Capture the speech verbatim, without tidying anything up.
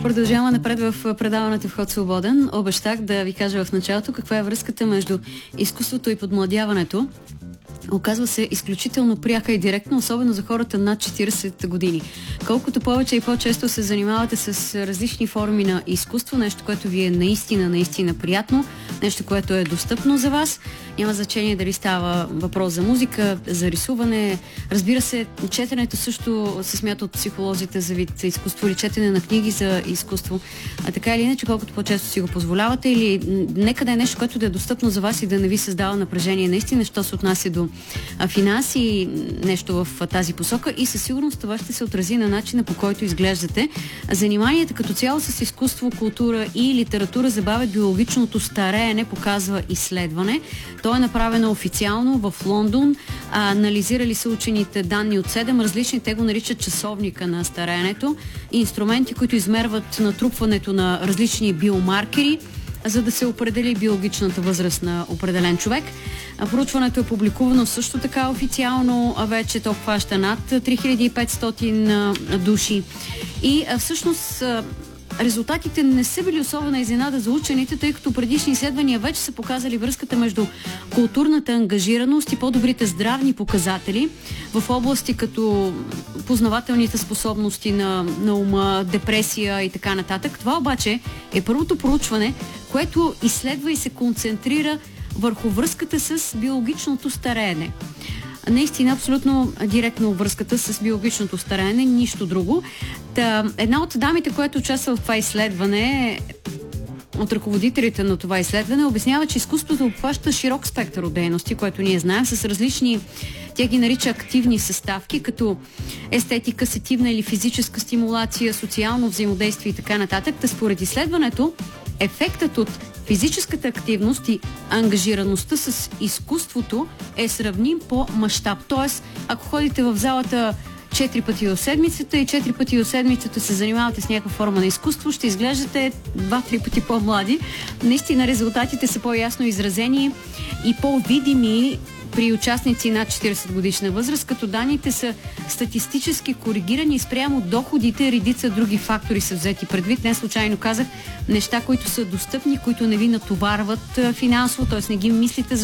Продължаваме напред в предаването Вход свободен. Обещах да ви кажа в началото каква е връзката между изкуството и подмладяването. Оказва се изключително пряка и директна, особено за хората над четиридесет години. Колкото повече и по-често се занимавате с различни форми на изкуство, нещо, което ви е наистина, наистина приятно, нещо, което е достъпно за вас, няма значение дали става въпрос за музика, за рисуване. Разбира се, четенето също се смята от психолозите за вид изкуство или четене на книги за изкуство. А така или иначе, колкото по-често си го позволявате, или нека да е нещо, което да е достъпно за вас и да не ви създава напрежение. Наистина, що се отнася до финанси, нещо в тази посока, и със сигурност това ще се отрази на начина, по който изглеждате. Заниманията като цяло с изкуство, култура и литература забавят биологичното стареене, показва изследване. То е направено официално в Лондон. А, анализирали са учените данни от седем различни, те го наричат часовника на стареенето, инструменти, които измерват натрупването на различни биомаркери, за да се определи биологичната възраст на определен човек. Проучването е публикувано също така официално, а вече то обхваща над три хиляди и петстотин души. И всъщност резултатите не са били особена изненада за учените, тъй като предишни изследвания вече са показали връзката между културната ангажираност и по-добрите здравни показатели в области като познавателните способности на, на ума, депресия и така нататък. Това обаче е първото проучване, което изследва и се концентрира върху връзката с биологичното стареене. Наистина, абсолютно директно връзката с биологичното стареене, нищо друго. Та, една от дамите, която участва в това изследване, от ръководителите на това изследване, обяснява, че изкуството обхваща широк спектър от дейности, което ние знаем, с различни, тя ги нарича активни съставки, като естетика, сетивна или физическа стимулация, социално взаимодействие и така нататък. Та според изследването, ефектът от физическата активност и ангажираността с изкуството е сравним по мащаб. Тоест, ако ходите в залата четири пъти в седмицата и четири пъти в седмицата се занимавате с някаква форма на изкуство, ще изглеждате два-три пъти по-млади. Наистина резултатите са по-ясно изразени и по-видими при участници над четиридесет годишна възраст, като данните са статистически коригирани спрямо доходите, редица други фактори са взети предвид. Не случайно казах неща, които са достъпни, които не ви натоварват финансово, т.е. не ги мислите,